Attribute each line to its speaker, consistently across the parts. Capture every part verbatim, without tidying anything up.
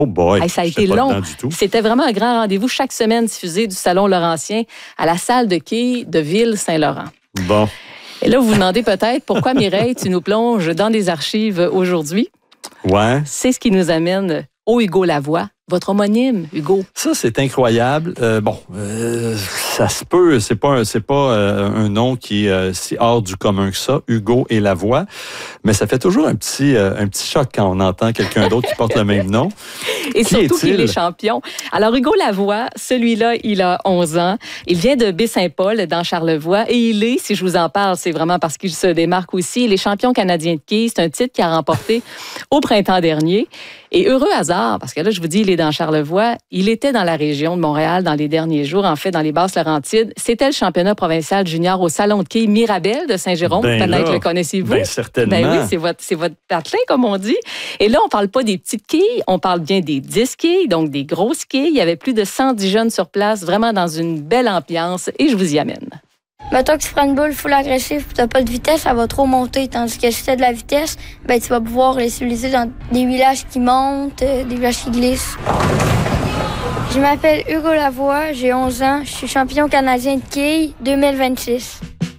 Speaker 1: Oh boy,
Speaker 2: hey, ça a
Speaker 1: été
Speaker 2: été long.
Speaker 1: C'était
Speaker 2: vraiment un grand rendez-vous chaque semaine diffusé du Salon Laurentien à la salle de quilles de Ville-Saint-Laurent.
Speaker 1: Bon.
Speaker 2: Et là, vous vous demandez peut-être pourquoi, Mireille, tu nous plonges dans des archives aujourd'hui.
Speaker 1: Ouais.
Speaker 2: C'est ce qui nous amène au Hugo Lavoie, votre homonyme, Hugo.
Speaker 1: Ça, c'est incroyable. Euh, bon, euh, ça se peut, c'est pas, un, c'est pas euh, un nom qui est euh, si hors du commun que ça, Hugo et Lavoie, mais ça fait toujours un petit, euh, un petit choc quand on entend quelqu'un d'autre qui porte le même nom.
Speaker 2: Et
Speaker 1: qui
Speaker 2: surtout
Speaker 1: est-il?
Speaker 2: qu'il est champion. Alors, Hugo Lavoie, celui-là, il a onze ans. Il vient de Baie-Saint-Paul, dans Charlevoix, et il est, si je vous en parle, c'est vraiment parce qu'il se démarque aussi. Il est champion canadien de quilles. C'est un titre qu'il a remporté au printemps dernier. Et heureux hasard, parce que là, je vous dis, il est dans Charlevoix. Il était dans la région de Montréal dans les derniers jours, en fait, dans les Basses-Laurentides. C'était le championnat provincial junior au salon de quilles Mirabel de Saint-Jérôme.
Speaker 1: Ben
Speaker 2: Peut-être
Speaker 1: là,
Speaker 2: le connaissez-vous.
Speaker 1: Ben certainement.
Speaker 2: Ben oui, c'est votre, c'est votre patelin, comme on dit. Et là, on parle pas des petites quilles, on parle bien des dix quilles, donc des grosses quilles. Il y avait plus de cent dix jeunes sur place, vraiment dans une belle ambiance, et je vous y amène.
Speaker 3: Mettons que tu prends une boule full agressive et tu n'as pas de vitesse, ça va trop monter. Tandis que si tu as de la vitesse, ben, tu vas pouvoir les utiliser dans des villages qui montent, euh, des villages qui glissent. Je m'appelle Hugo Lavoie, j'ai onze ans, je suis champion canadien de quilles deux mille vingt-six.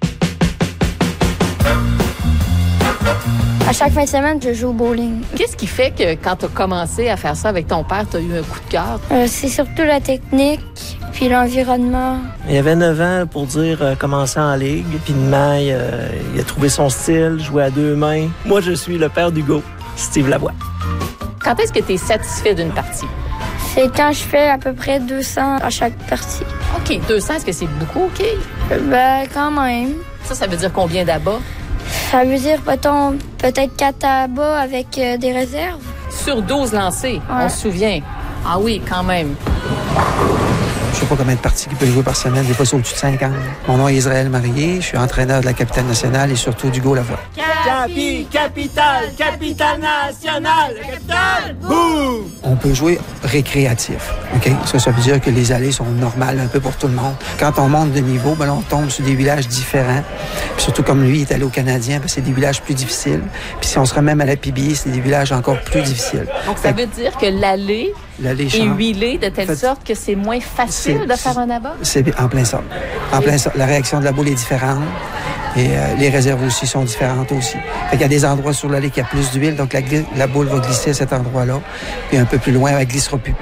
Speaker 3: À chaque fin de semaine, je joue au bowling.
Speaker 2: Qu'est-ce qui fait que quand tu as commencé à faire ça avec ton père, tu as eu un coup de cœur?
Speaker 3: Euh, c'est surtout la technique, puis l'environnement.
Speaker 4: Il avait neuf ans pour dire euh, commencer en ligue. Puis de maille, euh, il a trouvé son style, jouer à deux mains. Moi, je suis le père d'Hugo, Steve Lavoie.
Speaker 2: Quand est-ce que tu es satisfait d'une partie?
Speaker 3: C'est quand je fais à peu près deux cents à chaque partie.
Speaker 2: OK, deux cents, est-ce que c'est beaucoup, OK?
Speaker 3: Ben, quand même.
Speaker 2: Ça, ça veut dire combien d'abats?
Speaker 3: Ça veut dire, peut-être, peut-être quatre abats avec euh, des réserves.
Speaker 2: Sur douze lancés,
Speaker 3: ouais.
Speaker 2: On se souvient. Ah oui, quand même.
Speaker 5: Je sais pas combien de parties qu'il peut jouer par semaine, des fois c'est au-dessus de cinquante. Mon nom est Israël Marié, je suis entraîneur de la capitale nationale et surtout d'Hugo Lavoie.
Speaker 6: Capi, capitale, capitale nationale, capitale, boum!
Speaker 5: On peut jouer récréatif, OK? Ça, ça veut dire que les allées sont normales un peu pour tout le monde. Quand on monte de niveau, ben là, on tombe sur des villages différents. Puis surtout comme lui, il est allé au Canadien, ben, c'est des villages plus difficiles. Puis si on se remet à la P B I, c'est des villages encore plus difficiles.
Speaker 2: Donc ça veut dire que l'allée est huilée de telle en fait, sorte que c'est moins facile de faire un abat? C'est
Speaker 5: en plein ça. En plein ça. La réaction de la boule est différente. Et euh, les réserves aussi sont différentes aussi. Fait qu'il y a des endroits sur l'allée qui a plus d'huile, donc la, la boule va glisser à cet endroit-là. Puis un peu plus loin, elle ne glissera plus.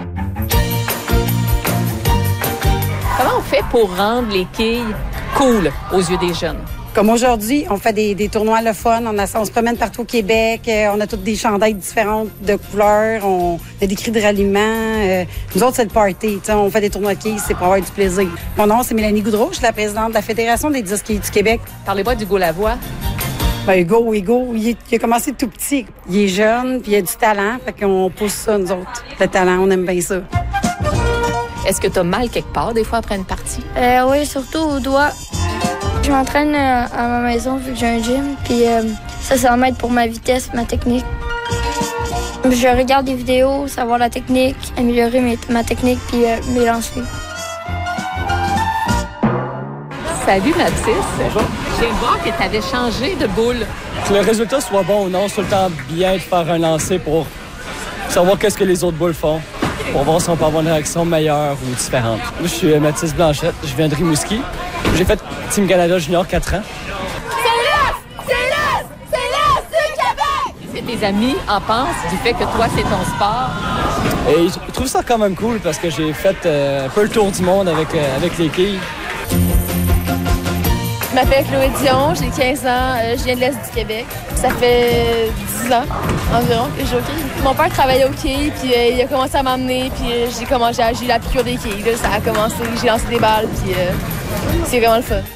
Speaker 2: Comment on fait pour rendre les quilles cool aux yeux des jeunes?
Speaker 7: Comme aujourd'hui, on fait des, des tournois le fun, on, a, on se promène partout au Québec, euh, on a toutes des chandails différentes de couleurs, on a des cris de ralliement. Euh, nous autres, c'est le party. On fait des tournois de quilles, c'est pour avoir du plaisir. Mon nom, c'est Mélanie Goudreau, je suis la présidente de la Fédération des dix quilles du Québec.
Speaker 2: Parlez-moi d'Hugo Lavoie.
Speaker 7: Ben, Hugo, Hugo, il, est, il a commencé tout petit. Il est jeune, puis il a du talent, fait qu'on pousse ça, nous autres. Le talent, on aime bien ça.
Speaker 2: Est-ce que tu as mal quelque part, des fois, après une partie?
Speaker 3: Euh, oui, surtout au doigt. Je m'entraîne à ma maison vu que j'ai un gym, puis euh, ça, ça m'aide pour ma vitesse, ma technique. Je regarde des vidéos, savoir la technique, améliorer mes, ma technique, puis euh, mes lancers.
Speaker 2: Salut Mathis. Bonjour. Je viens de voir que tu avais changé de boule.
Speaker 8: Que le résultat soit bon ou non, c'est tout le temps bien de faire un lancer pour savoir qu'est-ce que les autres boules font, pour voir si on peut avoir une réaction meilleure ou différente. Moi, je suis Mathis Blanchette, je viens de Rimouski. J'ai fait Team Canada Junior quatre ans.
Speaker 6: C'est l'Est! C'est l'Est! C'est l'Est du Québec!
Speaker 2: C'est tes amis en pensent du fait que toi, c'est ton sport?
Speaker 8: Et je trouve ça quand même cool parce que j'ai fait euh, un peu le tour du monde avec, euh, avec les quilles.
Speaker 9: Je m'appelle Chloé Dion, j'ai quinze ans, euh, je viens de l'Est du Québec. Ça fait dix ans environ que je joue au quilles. Mon père travaillait au quilles, puis euh, il a commencé à m'emmener, puis euh, j'ai commencé à j'ai la piqûre des quilles. Là, ça a commencé, j'ai lancé des balles, puis euh, c'est vraiment le fun.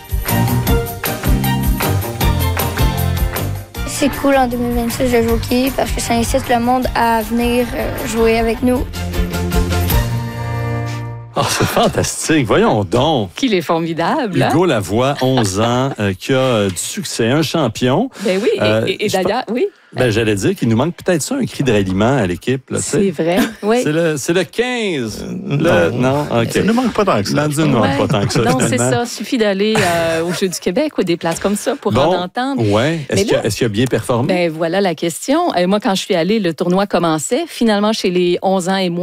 Speaker 3: C'est cool en deux mille vingt-six de jouer au quilles parce que ça incite le monde à venir euh, jouer avec nous.
Speaker 1: Oh, c'est fantastique. Voyons donc.
Speaker 2: Qu'il est formidable. Hein?
Speaker 1: Hugo Lavoie, onze ans, euh, qui a euh, du succès, un champion.
Speaker 2: Ben oui,
Speaker 1: Euh,
Speaker 2: et, et- et
Speaker 1: je
Speaker 2: d'ailleurs, oui.
Speaker 1: Ben, j'allais dire qu'il nous manque peut-être ça, un cri de ralliement à l'équipe. Là, tu sais.
Speaker 2: C'est vrai, oui.
Speaker 1: C'est le, c'est le quinze. Le- non, OK.
Speaker 10: Ça ne manque pas tant que ça.
Speaker 1: Landry ne manque
Speaker 2: Ouais.
Speaker 1: pas tant que ça,
Speaker 2: Non, c'est
Speaker 1: finalement.
Speaker 2: ça. Suffit d'aller euh, au Jeu du Québec ou des places comme ça pour en
Speaker 1: Bon,
Speaker 2: entendre.
Speaker 1: ouais. Est-ce
Speaker 2: Mais
Speaker 1: qu'il a,
Speaker 2: là-
Speaker 1: est-ce qu'il a bien performé?
Speaker 2: Ben voilà la question. Euh, moi, quand je suis allée, le tournoi commençait. Finalement, chez les onze ans et moins,